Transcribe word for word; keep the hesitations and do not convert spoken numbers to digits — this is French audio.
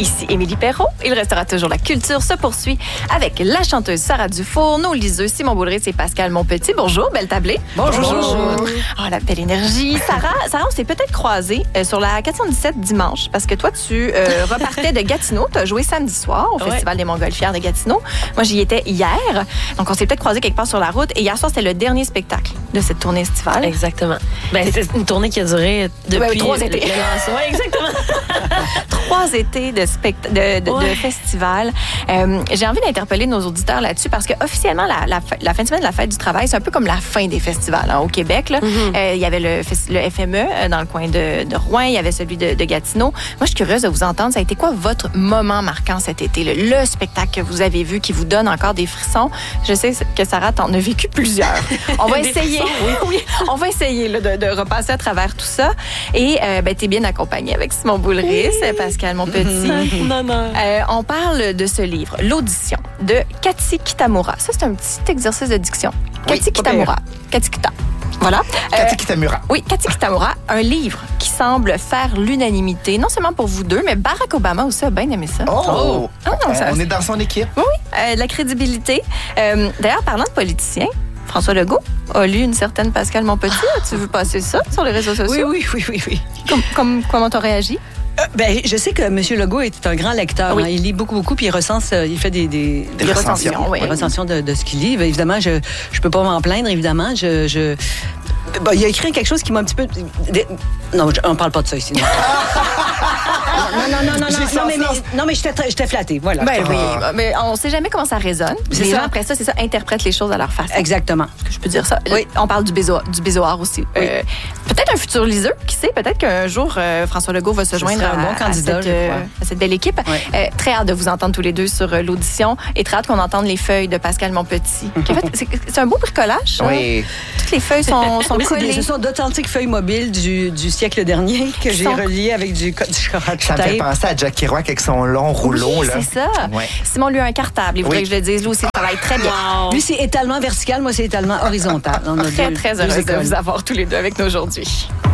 Ici Émilie Perrault. Il restera toujours la culture se poursuit avec la chanteuse Sarah Dufour, nos liseux Simon Boulris et Pascal Monpetit. Bonjour, belle tablée. Bonjour. Bonjour. Oh, la belle énergie. Sarah, Sarah on s'est peut-être croisés euh, sur la quatre cent dix-sept dimanche parce que toi, tu euh, repartais de Gatineau. Tu as joué samedi soir au ouais. Festival des Montgolfières de Gatineau. Moi, j'y étais hier. Donc, on s'est peut-être croisés quelque part sur la route. Et hier soir, c'était le dernier spectacle de cette tournée estivale. Exactement. Ben, c'est une tournée qui a duré depuis... Ouais, trois étés. Oui, exactement. Trois étés de, spect... de, de, ouais. de festival. Euh, j'ai envie d'interpeller nos auditeurs là-dessus parce que officiellement, la, la, la fin de semaine de la fête du travail, c'est un peu comme la fin des festivals hein, au Québec. Là. Mm-hmm. Euh, il y avait le, le F M E dans le coin de, de Rouen, il y avait celui de, de Gatineau. Moi, je suis curieuse de vous entendre. Ça a été quoi votre moment marquant cet été? Le, le spectacle que vous avez vu qui vous donne encore des frissons? Je sais que Sarah t'en a vécu plusieurs. On va essayer. Frissons, oui. oui, on va essayer là, de, de repasser à travers tout ça. Et euh, ben, t'es bien accompagnée avec Simon Boulris, oui. Pascal Monpetit. Mm-hmm. Non, non. Euh, on parle de ce livre, L'Audition, de Cathy Kitamura. Ça, c'est un petit exercice de diction. Oui, Cathy Kitamura. Cathy Kita. Voilà. Cathy Kitamura. Euh, oui, Cathy Kitamura, un livre qui semble faire l'unanimité, non seulement pour vous deux, mais Barack Obama aussi a bien aimé ça. Oh! oh. Ah, on, ça, on est dans son équipe. Oui, oui. Euh, de la crédibilité. Euh, d'ailleurs, parlant de politiciens, François Legault a lu une certaine Pascal Monpetit. Tu veux passer ça sur les réseaux sociaux? Oui, oui, oui, oui. oui. Comme, comme, comment t'as réagi? Euh, ben, je sais que M. Legault est un grand lecteur. Oui. Hein. Il lit beaucoup, beaucoup, puis il recense, il fait des, des, des, des recensions, recensions, oui. des recensions de, de ce qu'il lit. Évidemment, je ne peux pas m'en plaindre, évidemment. Je, je... Ben, il a écrit quelque chose qui m'a un petit peu... Non, on ne parle pas de ça ici. Non, non, non, non, non, non, non, mais, mais, non, mais j'étais flattée, voilà. Ben oui, mais on ne sait jamais comment ça résonne. C'est les ça. gens, après ça, c'est ça, interprètent les choses à leur façon. Exactement. Est-ce que je peux dire ça? Oui. On parle du bézoar, du bézoar aussi. Oui. Euh, peut-être un futur liseux, qui sait, peut-être qu'un jour, euh, François Legault va se Ce joindre un bon à, candidat, à, cette, euh, à cette belle équipe. Oui. Euh, très hâte de vous entendre tous les deux sur euh, l'audition et très hâte qu'on entende les feuilles de Pascal Monpetit. En fait, c'est, c'est un beau bricolage. Oui. Hein? Toutes les feuilles sont, sont oui, collées. Ce sont d'authentiques feuilles mobiles du, du siècle dernier que j'ai sont... reliées avec du, du scotch Ça me fait penser à Jack Kerouac avec son long rouleau. Oui, là. c'est ça. Ouais. Simon, lui, a un cartable. Il voudrait oui. que je le dise. Lui aussi, il travaille très bien. Wow. Lui, c'est étalement vertical. Moi, c'est étalement horizontal. On a très, deux, très heureuse de vous avoir tous les deux avec nous aujourd'hui.